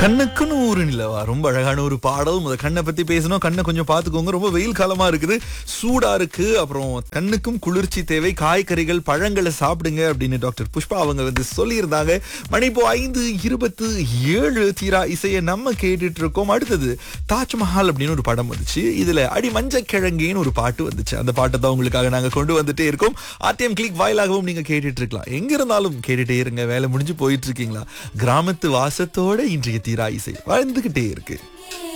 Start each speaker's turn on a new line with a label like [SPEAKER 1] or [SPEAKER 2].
[SPEAKER 1] கண்ணுக்குன்னு ஊரு நிலவா ரொம்ப அழகான ஒரு பாடல். கண்ணை பத்தி பேசணும். கண்ணை கொஞ்சம் பாத்துக்கோங்க. ரொம்ப வெயில் காலமா இருக்குது, சூடா இருக்கு. அப்புறம் கண்ணுக்கும் குளிர்ச்சி தேவை. காய்கறிகள் பழங்களை சாப்பிடுங்க அப்படின்னு டாக்டர் புஷ்பா அவங்க சொல்லியிருந்தாங்க. மணி இப்போ 5:27. தீரா இசையை நம்ம கேட்டுட்டு இருக்கோம். அடுத்தது தாஜ்மஹால் அப்படின்னு ஒரு படம் வந்துச்சு. இதுல அடி மஞ்ச கிழங்கேன்னு ஒரு பாட்டு வந்துச்சு. அந்த பாட்டை தான் உங்களுக்காக நாங்க கொண்டு வந்துட்டே இருக்கோம். ஆர்டிஎம் கிளிக் வாயிலாகவும் நீங்க கேட்டுட்டு இருக்கலாம். எங்க இருந்தாலும் கேட்டுட்டே இருங்க. வேலை முடிஞ்சு போயிட்டு இருக்கீங்களா? கிராமத்து வாசத்தோட இன்றைய தீரா இசை வாழ்ந்துகிட்டே இருக்கு.